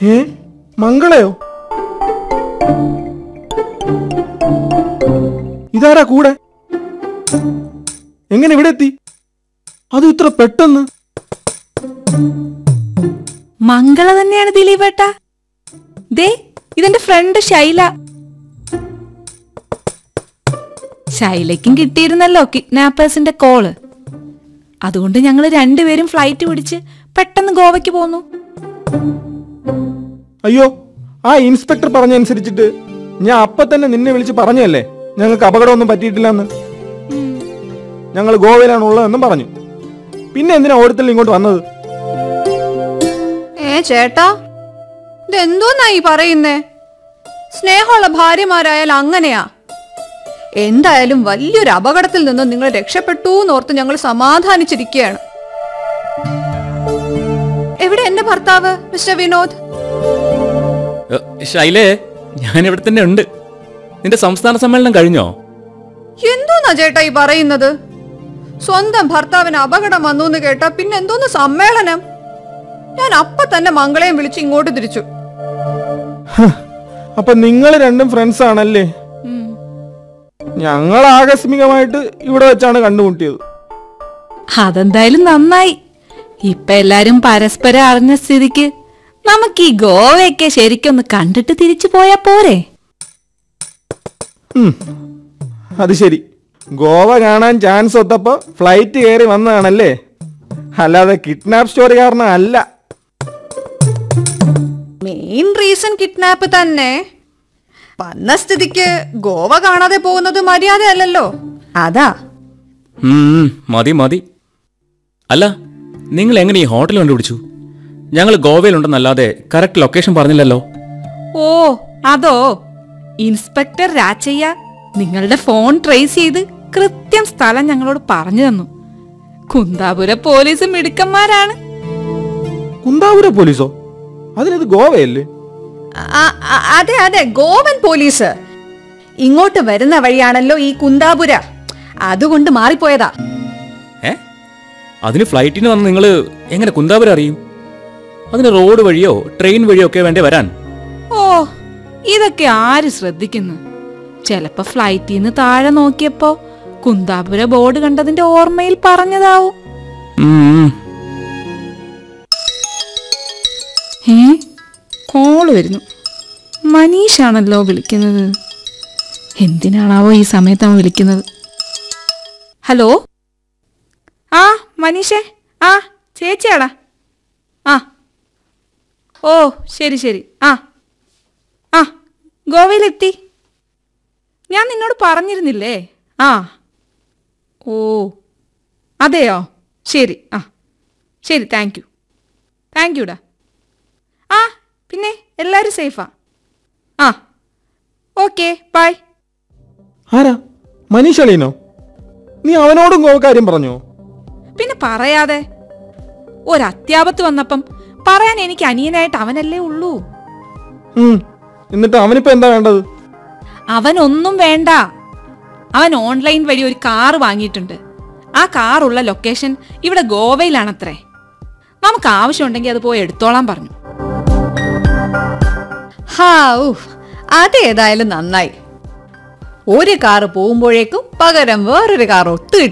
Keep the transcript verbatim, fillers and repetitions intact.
ഏ മംഗളയോ? ഇതാരാ കൂടെ? എങ്ങനെ ഇവിടെ എത്തി? അത് ഇത്ര പെട്ടെന്ന്? മംഗള തന്നെയാണ് ദിലീപേട്ട. ദേ ഇതെന്റെ ഫ്രണ്ട് ശൈല. ശൈലയ്ക്കും കിട്ടിയിരുന്നല്ലോ കിഡ്നാപ്പേഴ്സിന്റെ കോള്. അതുകൊണ്ട് ഞങ്ങൾ രണ്ടുപേരും ഫ്ലൈറ്റ് പിടിച്ച് പെട്ടെന്ന് ഗോവയ്ക്ക് പോന്നു. അയ്യോ, ആ ഇൻസ്പെക്ടർ പറഞ്ഞനുസരിച്ചിട്ട് ഞാൻ അപ്പൊ തന്നെ നിന്നെ വിളിച്ച് പറഞ്ഞല്ലേ ഞങ്ങൾക്ക് അപകടമൊന്നും പറ്റിയിട്ടില്ലെന്ന്. ഞങ്ങൾ ഗോവയിലാണ് ഉള്ളതെന്നും പറഞ്ഞു. പിന്നെ എന്തിനാ ഓരോരുത്തരും ഇങ്ങോട്ട് വന്നത്? ഏ ചേട്ടാ, ഇതെന്തോന്നായി പറയുന്നേ? സ്നേഹമുള്ള ഭാര്യമാരായാൽ അങ്ങനെയാ. എന്തായാലും വലിയൊരു അപകടത്തിൽ നിന്ന് നിങ്ങൾ രക്ഷപ്പെട്ടു എന്നോർത്ത് ഞങ്ങൾ സമാധാനിച്ചിരിക്കുകയാണ്. എവിടെ എന്റെ ഭർത്താവ് മിസ്റ്റർ വിനോദ്? ശൈലേ, ഞാൻ ഇവിടെ തന്നെ ഉണ്ട്. നിന്റെ സംസ്ഥാന സമ്മേളനം കഴിഞ്ഞോ? എന്തോന്നാ ചേട്ടാ ഈ പറയുന്നത്? സ്വന്തം ഭർത്താവിന് അപകടം വന്നു എന്ന് കേട്ടാ പിന്നെ എന്തോന്ന് സമ്മേളനം? ഞാൻ അപ്പൊ തന്നെ മംഗളയും വിളിച്ച് ഇങ്ങോട്ട് തിരിച്ചു. അപ്പൊ നിങ്ങൾ രണ്ടും ഫ്രണ്ട്സ് ആണല്ലേ? ഞങ്ങൾ ആകസ്മികമായിട്ട് ഇവിടെ വെച്ചാണ് കണ്ടുമുട്ടിയത്. അതെന്തായാലും നന്നായി. ഇപ്പൊ എല്ലാരും പരസ്പരം അറിഞ്ഞ സ്ഥിതിക്ക് നമുക്ക് ഈ ഗോവയൊക്കെ ശരിക്കൊന്ന് കണ്ടിട്ട് തിരിച്ചു പോയാ പോരെ? അത് ശരി, ഗോവ കാണാൻ ചാൻസ് ഒത്തപ്പോ ഫ്ലൈറ്റ് കയറി വന്നതാണല്ലേ, അല്ലാതെ കിഡ്നാപ്പ് സ്റ്റോറി കാരണം അല്ല. മെയിൻ റീസൺ കിഡ്നാപ്പ് തന്നെ. വന്ന സ്ഥിതിക്ക് ഗോവ കാണാതെ പോകുന്നത് മര്യാദയല്ലല്ലോ, അതാ. മതി മതി. അല്ല, നിങ്ങൾ എങ്ങനെ ഈ ഹോട്ടൽ കണ്ടുപിടിച്ചു? ഞങ്ങൾ ഗോവയിലുണ്ടെന്നല്ലാതെ കറക്റ്റ് ലൊക്കേഷൻ പറഞ്ഞില്ലല്ലോ. ഓ അതോ, ഇൻസ്പെക്ടർ രാജയ്യ നിങ്ങളുടെ ഫോൺ ട്രേസ് ചെയ്ത് കൃത്യം സ്ഥലം ഞങ്ങളോട് പറഞ്ഞു തന്നു. കുന്താപുര പോലീസ് മിടുക്കന്മാരാണ്. കുന്താപുര പോലീസോ? അതിനത് ഗോവയല്ലേ? അതെ അതെ, ഗോവൻ പോലീസ്. ഇങ്ങോട്ട് വരുന്ന വഴിയാണല്ലോ ഈ കുന്താപുര, അതുകൊണ്ട് മാറിപ്പോയതാ. ഏ അതിന് ഫ്ലൈറ്റിന് വന്ന് നിങ്ങൾ എങ്ങനെ കുന്താപുര അറിയും? അതിന് റോഡ് വഴിയോ ട്രെയിൻ വഴിയോ ഒക്കെ വേണ്ടേ വരാൻ? ഓ, ഇതൊക്കെ ആര് ശ്രദ്ധിക്കുന്നു? ചിലപ്പോ ഫ്ലൈറ്റിൽ നിന്ന് താഴെ നോക്കിയപ്പോ കുന്താപുര ബോർഡ് കണ്ടതിന്റെ ഓർമ്മയിൽ പറഞ്ഞതാവും. ഏ കോള് വരുന്നു. മനീഷാണല്ലോ വിളിക്കുന്നത്. എന്തിനാണാവോ ഈ സമയത്ത് അവൻ വിളിക്കുന്നത്? ഹലോ, ആ മനീഷേ, ആ ചേച്ചിയാടാ. ആ ഓ ശരി ശരി. ആ ആ ഗോവയിലെത്തി. ഞാൻ നിന്നോട് പറഞ്ഞിരുന്നില്ലേ? ആ ഓ അതെയോ, ശരി. ആ ശരി, താങ്ക് യു താങ്ക് യുടാ. ആ പിന്നെ എല്ലാവരും സേഫാ? ആ ഓക്കെ ബൈ. ആരാ? മനീഷ് അളീനോ? നീ അവനോടും ഗോവക്കാര്യം പറഞ്ഞോ? പിന്നെ പറയാതെ, ഒരത്യാപത്ത് വന്നപ്പം പറയാൻ എനിക്ക് അനിയനായിട്ട് അവനല്ലേ ഉള്ളൂ. എന്നിട്ട് അവനിപ്പോ എന്താ വേണ്ടത്? അവനൊന്നും വേണ്ട. അവൻ ഓൺലൈൻ വഴി ഒരു കാറ് വാങ്ങിയിട്ടുണ്ട്. ആ കാറുള്ള ലൊക്കേഷൻ ഇവിടെ ഗോവയിലാണത്രേ. നമുക്ക് ആവശ്യമുണ്ടെങ്കിൽ അത് പോയി എടുത്തോളാൻ പറഞ്ഞു. ഹാ, അതേതായാലും നന്നായി. ഒരു കാറ് പോകുമ്പോഴേക്കും പകരം വേറൊരു കാർ ഒത്തു